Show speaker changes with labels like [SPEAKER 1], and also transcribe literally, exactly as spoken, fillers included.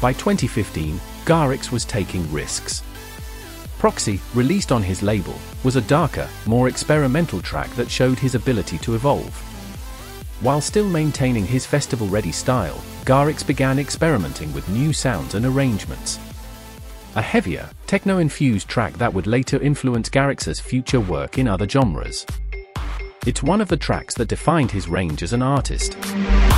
[SPEAKER 1] By twenty fifteen, Garrix was taking risks. Proxy, released on his label, was a darker, more experimental track that showed his ability to evolve. While still maintaining his festival-ready style, Garrix began experimenting with new sounds and arrangements. A heavier, techno-infused track that would later influence Garrix's future work in other genres. It's one of the tracks that defined his range as an artist.